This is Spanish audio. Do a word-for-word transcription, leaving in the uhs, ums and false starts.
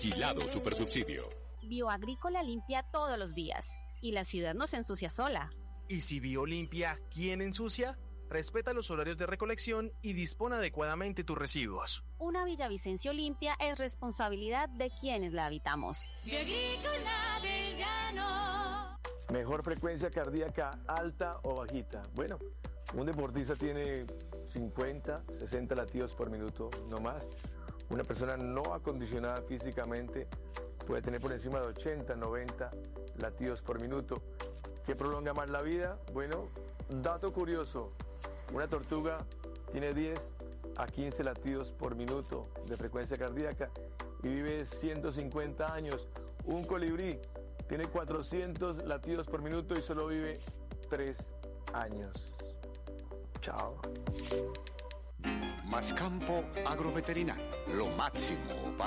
Vigilado Supersubsidio. Bioagrícola limpia todos los días y la ciudad no se ensucia sola. ¿Y si Biolimpia, quién ensucia? Respeta los horarios de recolección y dispone adecuadamente tus residuos. Una Villavicencio limpia es responsabilidad de quienes la habitamos. Bioagrícola del Llano. Mejor frecuencia cardíaca, alta o bajita. Bueno, un deportista tiene cincuenta, sesenta latidos por minuto, no más. Una persona no acondicionada físicamente puede tener por encima de ochenta, noventa latidos por minuto. ¿Qué prolonga más la vida? Bueno, dato curioso, una tortuga tiene diez a quince latidos por minuto de frecuencia cardíaca y vive ciento cincuenta años. Un colibrí tiene cuatrocientos latidos por minuto y solo vive tres años. Chao. Mascampo Agroveterinario, lo máximo.